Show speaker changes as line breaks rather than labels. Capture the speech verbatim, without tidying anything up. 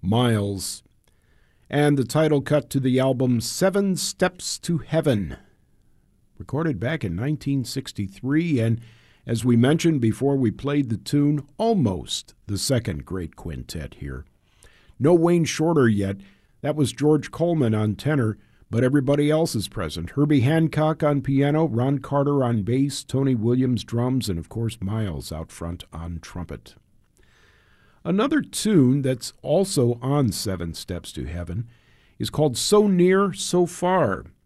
Miles. And the title cut to the album Seven Steps to Heaven, recorded back in nineteen sixty-three, and as we mentioned before we played the tune, almost the second great quintet here. No Wayne Shorter yet. That was George Coleman on tenor, but everybody else is present. Herbie Hancock on piano, Ron Carter on bass, Tony Williams drums, and of course Miles out front on trumpet. Another tune that's also on Seven Steps to Heaven is called So Near, So Far.